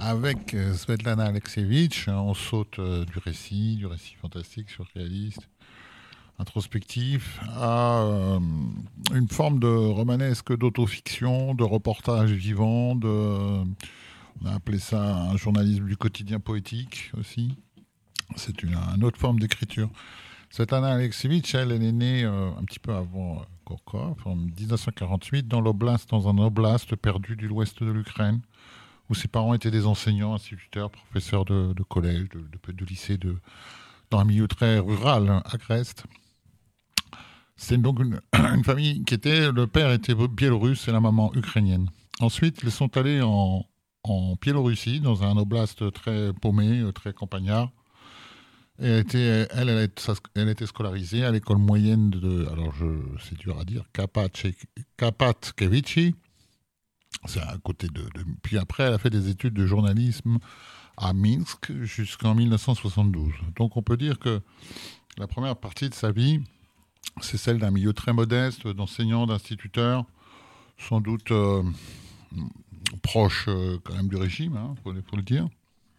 avec Svetlana Alexievitch, on saute du récit fantastique, surréaliste, introspectif, à une forme de romanesque d'autofiction, de reportage vivant, on a appelé ça un journalisme du quotidien poétique aussi. C'est une autre forme d'écriture. Svetlana Alexievitch, elle est née un petit peu avant Gorkov, en 1948, dans un oblast perdu de l'ouest de l'Ukraine, où ses parents étaient des enseignants, instituteurs, professeurs de collège, de lycée, dans un milieu très rural, à Grest. C'est donc une famille le père était biélorusse et la maman ukrainienne. Ensuite, ils sont allés en Biélorussie, dans un oblast très paumé, très campagnard. Et elle était scolarisée à l'école moyenne c'est dur à dire, Kapatkevichi. C'est à côté puis après, elle a fait des études de journalisme à Minsk jusqu'en 1972. Donc on peut dire que la première partie de sa vie, c'est celle d'un milieu très modeste, d'enseignants, d'instituteurs, sans doute proche quand même du régime, faut le dire.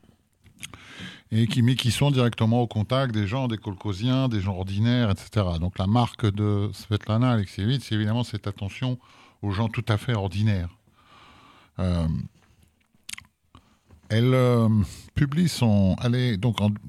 Mais qui sont directement au contact des gens, des kolkhosiens, des gens ordinaires, etc. Donc la marque de Svetlana Alexievitch, c'est évidemment cette attention aux gens tout à fait ordinaires. Elle publie elle est donc en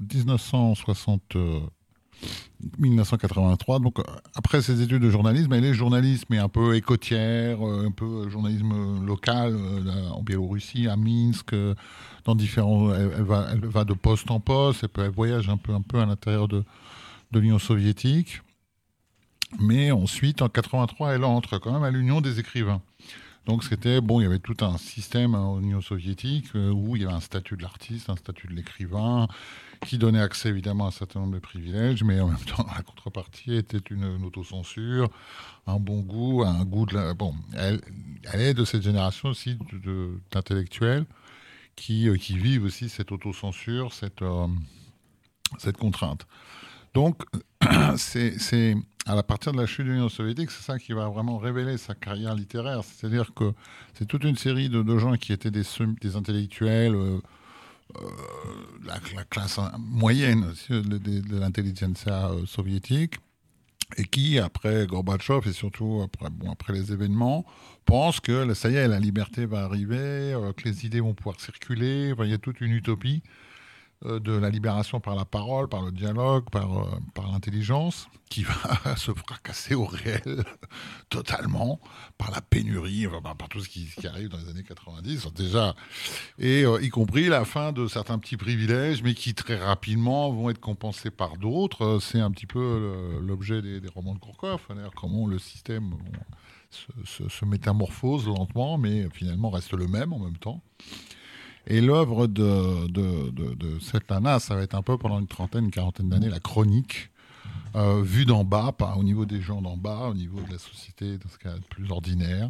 1983, donc après ses études de journalisme, elle est journaliste, mais un peu écotière, un peu journalisme local en Biélorussie, à Minsk, dans différents. Elle va de poste en poste, elle voyage un peu à l'intérieur de l'Union soviétique, mais ensuite en 83, elle entre quand même à l'Union des écrivains. Donc il y avait tout un système en Union soviétique où il y avait un statut de l'artiste, un statut de l'écrivain, qui donnait accès évidemment à un certain nombre de privilèges, mais en même temps la contrepartie était une autocensure, un bon goût, un goût elle est de cette génération aussi d'intellectuels qui vivent aussi cette autocensure, cette contrainte. Donc c'est à partir de la chute de l'Union soviétique, c'est ça qui va vraiment révéler sa carrière littéraire. C'est-à-dire que c'est toute une série de gens qui étaient des intellectuels, la classe moyenne de l'intelligentsia soviétique, et qui, après Gorbatchev et surtout après les événements, pensent que ça y est, la liberté va arriver, que les idées vont pouvoir circuler. Il y a toute une utopie de la libération par la parole, par le dialogue, par l'intelligence, qui va se fracasser au réel totalement, par la pénurie, par tout ce qui arrive dans les années 90 déjà, et y compris la fin de certains petits privilèges, mais qui très rapidement vont être compensés par d'autres. C'est un petit peu l'objet des romans de Gourkov, d'ailleurs, comment le système se métamorphose lentement, mais finalement reste le même en même temps. Et l'œuvre de Svetlana, ça va être un peu pendant une quarantaine d'années, la chronique, vue d'en bas, pas au niveau des gens d'en bas, au niveau de la société, dans ce cas plus ordinaire,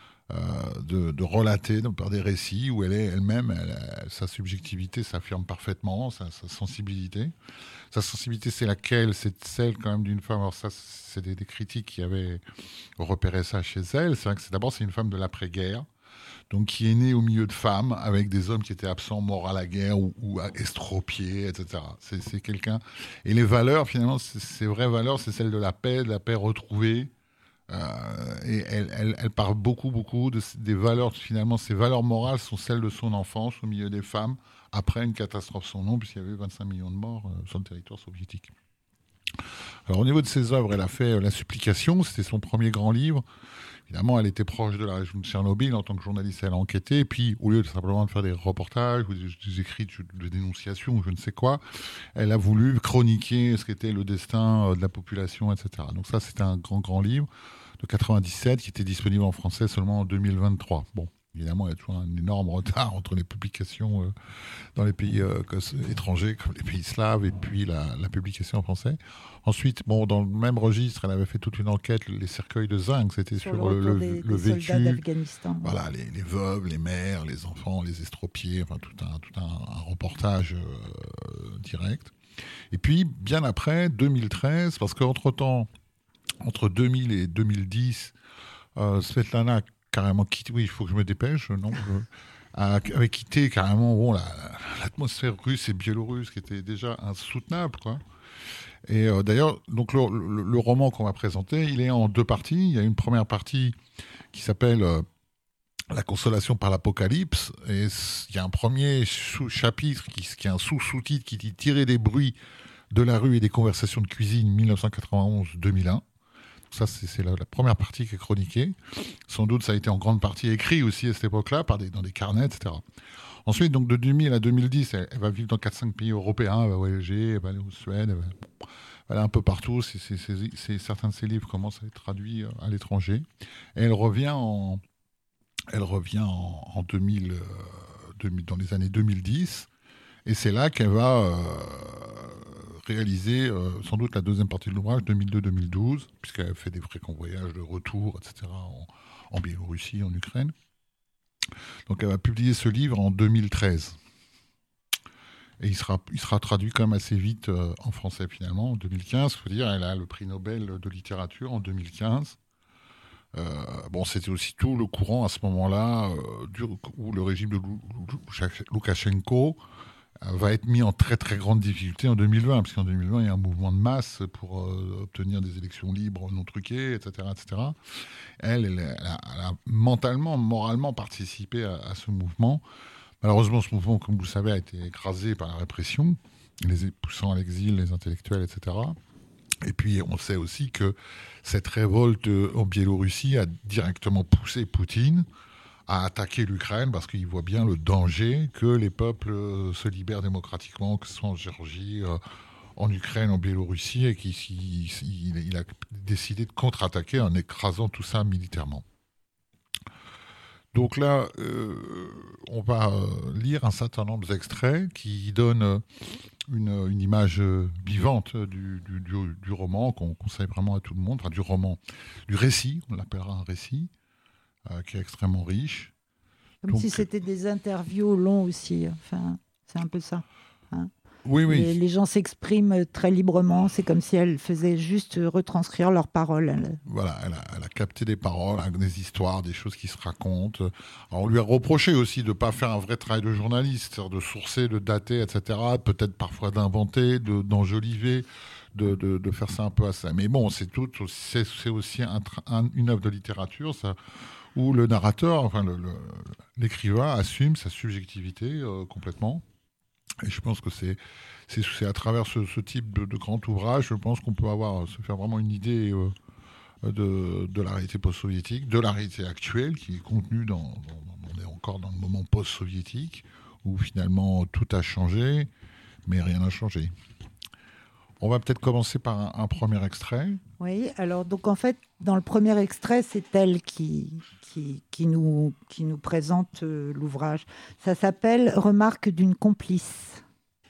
de relater par des récits où elle est elle-même, sa subjectivité s'affirme parfaitement, sa sensibilité. Sa sensibilité, c'est laquelle? C'est celle quand même d'une femme. Alors ça, c'est des critiques qui avaient repéré ça chez elle. C'est vrai que c'est une femme de l'après-guerre, donc qui est née au milieu de femmes, avec des hommes qui étaient absents, morts à la guerre ou estropiés, etc. C'est quelqu'un. Et les valeurs, finalement, ces vraies valeurs, c'est celle de la paix retrouvée. Et elle parle beaucoup des valeurs. Finalement, ces valeurs morales sont celles de son enfance au milieu des femmes, après une catastrophe sans nom, puisqu'il y avait 25 millions de morts sur le territoire soviétique. Alors, au niveau de ses œuvres, elle a fait La Supplication, c'était son premier grand livre. Évidemment, elle était proche de la région de Tchernobyl en tant que journaliste, elle a enquêté. Et puis, au lieu de simplement de faire des reportages ou des écrits de dénonciation ou je ne sais quoi, elle a voulu chroniquer ce qu'était le destin de la population, etc. Donc ça, c'était un grand livre de 97 qui était disponible en français seulement en 2023. Bon, évidemment, il y a toujours un énorme retard entre les publications dans les pays étrangers, comme les pays slaves, et puis la publication en français. Ensuite, dans le même registre, elle avait fait toute une enquête, les cercueils de zinc, c'était sur le vécu, soldats d'Afghanistan. Voilà, les veuves, les mères, les enfants, les estropiés, enfin tout un reportage direct. Et puis, bien après, 2013, parce qu'entre-temps, entre 2000 et 2010, Svetlana a carrément quitté. Oui, il faut que je me dépêche. Non, avait quitté carrément l'atmosphère russe et biélorusse qui était déjà insoutenable, quoi. Et d'ailleurs, donc le roman qu'on va présenter, il est en deux parties. Il y a une première partie qui s'appelle La consolation par l'apocalypse. Et il y a un premier chapitre qui est un sous-titre qui dit Tirer des bruits de la rue et des conversations de cuisine 1991-2001. Ça, c'est la première partie qui est chroniquée. Sans doute, ça a été en grande partie écrit aussi à cette époque-là, dans des carnets, etc. Ensuite, donc de 2000 à 2010, elle va vivre dans 4-5 pays européens, elle va voyager, elle va aller en Suède, elle va aller un peu partout. Certains de ses livres commencent à être traduits à l'étranger. Et elle revient en 2000, dans les années 2010. Et c'est là qu'elle va réaliser sans doute la deuxième partie de l'ouvrage, 2002-2012, puisqu'elle fait des fréquents voyages de retour, etc., en Biélorussie, en Ukraine. Donc elle va publier ce livre en 2013. Et il sera traduit quand même assez vite en français finalement, en 2015. Il faut dire, elle a le prix Nobel de littérature en 2015. C'était aussi tout le courant à ce moment-là où le régime de Loukachenko va être mis en très très grande difficulté en 2020, puisqu'en 2020, il y a un mouvement de masse pour obtenir des élections libres, non truquées, etc. etc. Elle a mentalement, moralement participé à ce mouvement. Malheureusement, ce mouvement, comme vous le savez, a été écrasé par la répression, les poussant à l'exil, les intellectuels, etc. Et puis, on sait aussi que cette révolte en Biélorussie a directement poussé Poutine à attaquer l'Ukraine parce qu'il voit bien le danger que les peuples se libèrent démocratiquement, que ce soit en Géorgie, en Ukraine, en Biélorussie, et qu'il a décidé de contre-attaquer en écrasant tout ça militairement. Donc là, on va lire un certain nombre d'extraits qui donnent une image vivante du roman, qu'on conseille vraiment à tout le monde, enfin du roman, du récit, on l'appellera un récit, qui est extrêmement riche. Comme si c'était des interviews longs aussi, enfin, c'est un peu ça. Hein. Oui. Les gens s'expriment très librement, c'est comme si elle faisait juste retranscrire leurs paroles. Voilà, elle a capté des paroles, des histoires, des choses qui se racontent. Alors, on lui a reproché aussi de ne pas faire un vrai travail de journaliste, c'est-à-dire de sourcer, de dater, etc., peut-être parfois d'inventer, d'enjoliver, de faire ça un peu à ça. Mais bon, c'est aussi une œuvre de littérature, ça, où le narrateur, enfin l'écrivain assume sa subjectivité complètement. Et je pense que c'est à travers ce type de grand ouvrage, je pense qu'on peut se faire vraiment une idée de la réalité post-soviétique, de la réalité actuelle, qui est contenue on est encore dans le moment post-soviétique, où finalement tout a changé, mais rien n'a changé. On va peut-être commencer par un premier extrait. Oui, alors donc en fait, dans le premier extrait, c'est elle qui nous présente l'ouvrage. Ça s'appelle « Remarque d'une complice ».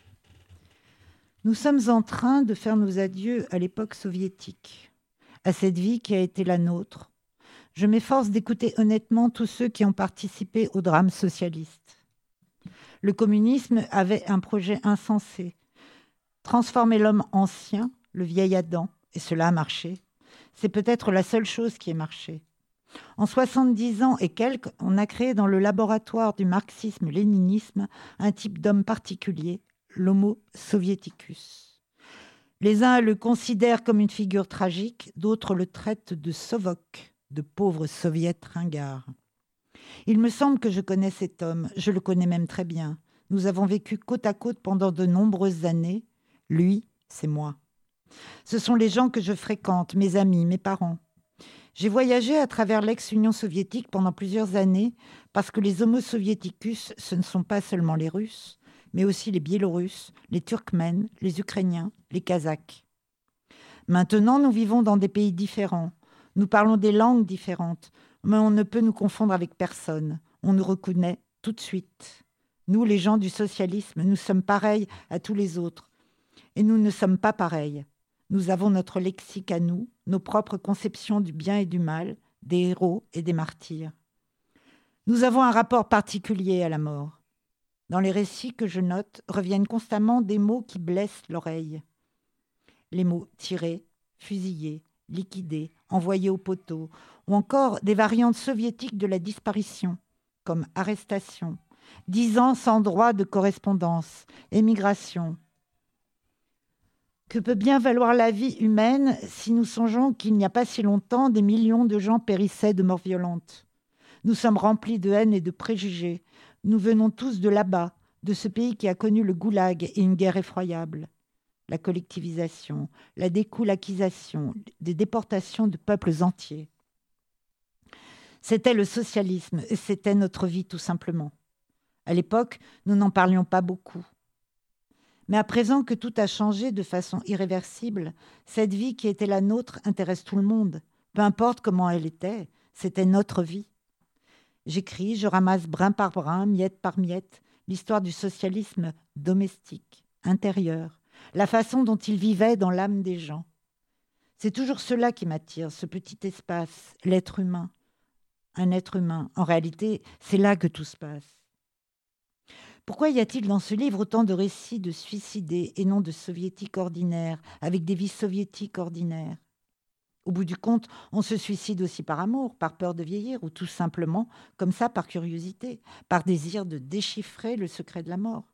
Nous sommes en train de faire nos adieux à l'époque soviétique, à cette vie qui a été la nôtre. Je m'efforce d'écouter honnêtement tous ceux qui ont participé au drame socialiste. Le communisme avait un projet insensé, transformer l'homme ancien, le vieil Adam, et cela a marché. C'est peut-être la seule chose qui ait marché. En 70 ans et quelques, on a créé dans le laboratoire du marxisme-léninisme un type d'homme particulier, l'homo soviéticus. Les uns le considèrent comme une figure tragique, d'autres le traitent de Sovok, de pauvre soviète ringard. Il me semble que je connais cet homme, je le connais même très bien. Nous avons vécu côte à côte pendant de nombreuses années. Lui, c'est moi. Ce sont les gens que je fréquente, mes amis, mes parents. J'ai voyagé à travers l'ex-Union soviétique pendant plusieurs années parce que les homo soviéticus, ce ne sont pas seulement les Russes, mais aussi les Biélorusses, les Turkmènes, les Ukrainiens, les Kazakhs. Maintenant, nous vivons dans des pays différents. Nous parlons des langues différentes, mais on ne peut nous confondre avec personne. On nous reconnaît tout de suite. Nous, les gens du socialisme, nous sommes pareils à tous les autres. Et nous ne sommes pas pareils. Nous avons notre lexique à nous, nos propres conceptions du bien et du mal, des héros et des martyrs. Nous avons un rapport particulier à la mort. Dans les récits que je note, reviennent constamment des mots qui blessent l'oreille. Les mots tirés, fusillés, liquidés, envoyés au poteau, ou encore des variantes soviétiques de la disparition, comme arrestation, 10 ans sans droit de correspondance, émigration. Que peut bien valoir la vie humaine si nous songeons qu'il n'y a pas si longtemps, des millions de gens périssaient de mort violente. Nous sommes remplis de haine et de préjugés. Nous venons tous de là-bas, de ce pays qui a connu le goulag et une guerre effroyable. La collectivisation, la découlakisation, des déportations de peuples entiers. C'était le socialisme et c'était notre vie tout simplement. À l'époque, nous n'en parlions pas beaucoup. Mais à présent que tout a changé de façon irréversible, cette vie qui était la nôtre intéresse tout le monde. Peu importe comment elle était, c'était notre vie. J'écris, je ramasse brin par brin, miette par miette, l'histoire du socialisme domestique, intérieur, la façon dont il vivait dans l'âme des gens. C'est toujours cela qui m'attire, ce petit espace, l'être humain. Un être humain. En réalité, c'est là que tout se passe. Pourquoi y a-t-il dans ce livre autant de récits de suicidés et non de soviétiques ordinaires, avec des vies soviétiques ordinaires ? Au bout du compte, on se suicide aussi par amour, par peur de vieillir, ou tout simplement, comme ça, par curiosité, par désir de déchiffrer le secret de la mort.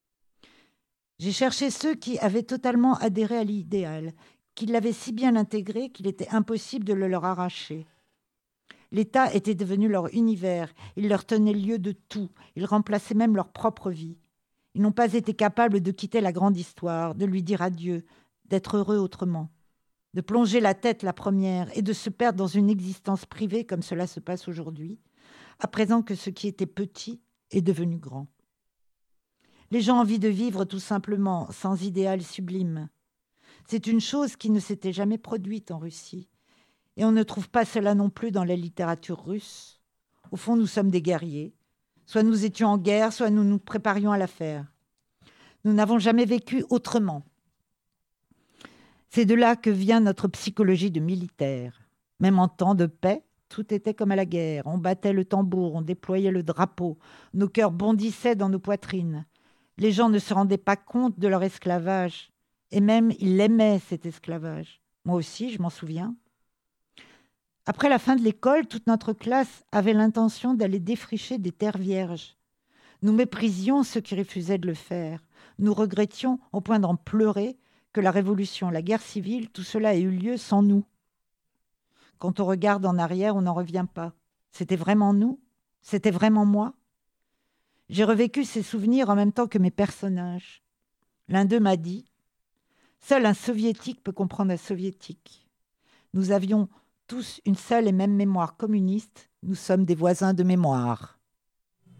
J'ai cherché ceux qui avaient totalement adhéré à l'idéal, qui l'avaient si bien intégré qu'il était impossible de le leur arracher. L'État était devenu leur univers, il leur tenait lieu de tout, il remplaçait même leur propre vie. Ils n'ont pas été capables de quitter la grande histoire, de lui dire adieu, d'être heureux autrement, de plonger la tête la première et de se perdre dans une existence privée comme cela se passe aujourd'hui, à présent que ce qui était petit est devenu grand. Les gens ont envie de vivre tout simplement, sans idéal sublime. C'est une chose qui ne s'était jamais produite en Russie. Et on ne trouve pas cela non plus dans la littérature russe. Au fond, nous sommes des guerriers. Soit nous étions en guerre, soit nous nous préparions à la faire. Nous n'avons jamais vécu autrement. C'est de là que vient notre psychologie de militaire. Même en temps de paix, tout était comme à la guerre. On battait le tambour, on déployait le drapeau. Nos cœurs bondissaient dans nos poitrines. Les gens ne se rendaient pas compte de leur esclavage. Et même, ils l'aimaient, cet esclavage. Moi aussi, je m'en souviens. Après la fin de l'école, toute notre classe avait l'intention d'aller défricher des terres vierges. Nous méprisions ceux qui refusaient de le faire. Nous regrettions, au point d'en pleurer, que la révolution, la guerre civile, tout cela ait eu lieu sans nous. Quand on regarde en arrière, on n'en revient pas. C'était vraiment nous ? C'était vraiment moi ? J'ai revécu ces souvenirs en même temps que mes personnages. L'un d'eux m'a dit « Seul un soviétique peut comprendre un soviétique. » Nous avions tous une seule et même mémoire communiste, nous sommes des voisins de mémoire.